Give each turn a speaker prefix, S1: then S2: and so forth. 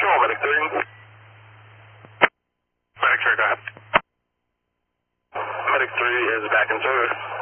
S1: Control, Medic 3. Medic 3, go ahead. Medic 3 is back in service.